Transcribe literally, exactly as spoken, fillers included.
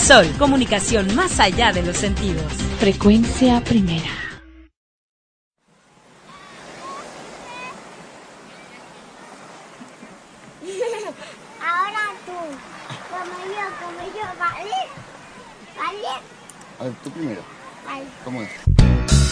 Sol, comunicación más allá de los sentidos. Frecuencia primera. Ahora tú, como yo, como yo, ¿vale? ¿Vale? A ver, tú primero. Vale. ¿Cómo es?